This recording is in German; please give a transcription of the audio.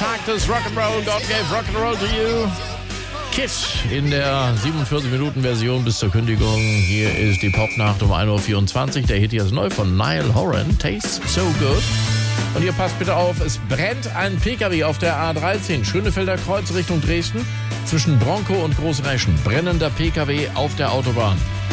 Tag des Rock'n'Roll. God gave Rock'n'Roll to you. Kiss in der 47-Minuten-Version bis zur Kündigung. Hier ist die Popnacht um 1.24 Uhr. Der Hit hier ist neu von Niall Horan. Tastes so good. Und ihr passt bitte auf, es brennt ein PKW auf der A13. Schönefelder Kreuz Richtung Dresden. Zwischen Bronco und Großreschen. Brennender PKW auf der Autobahn.